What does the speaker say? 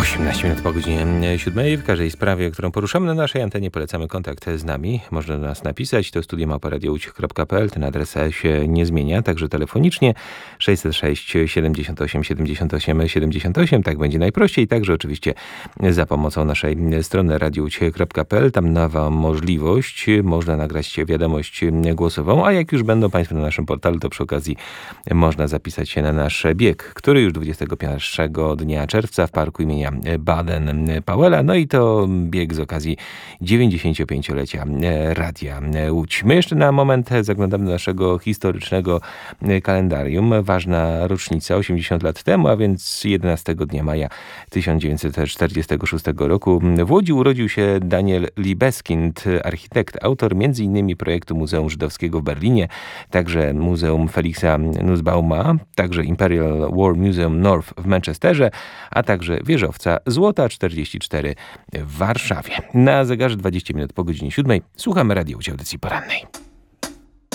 18 minut po godzinie 7. W każdej sprawie, którą poruszamy na naszej antenie, polecamy kontakt z nami. Można do nas napisać. To studio@radiouch.pl. Ten adres się nie zmienia, także telefonicznie 606 78 78 78. Tak będzie najprościej. Także oczywiście za pomocą naszej strony radiouch.pl. Tam nowa możliwość. Można nagrać wiadomość głosową, a jak już będą Państwo na naszym portalu, to przy okazji można zapisać się na nasz bieg, który już 21 dnia czerwca w parku imienia Baden-Powella. No i to bieg z okazji 95-lecia Radia Łódź. My jeszcze na moment zaglądamy do naszego historycznego kalendarium. Ważna rocznica, 80 lat temu, a więc 11 dnia maja 1946 roku w Łodzi urodził się Daniel Libeskind, architekt, autor m.in. projektu Muzeum Żydowskiego w Berlinie, także Muzeum Felixa Nussbauma, także Imperial War Museum North w Manchesterze, a także wieżowca Złota 44 w Warszawie. Na zegarze 20 minut po godzinie 7. Słuchamy Radio Łódź, audycji porannej.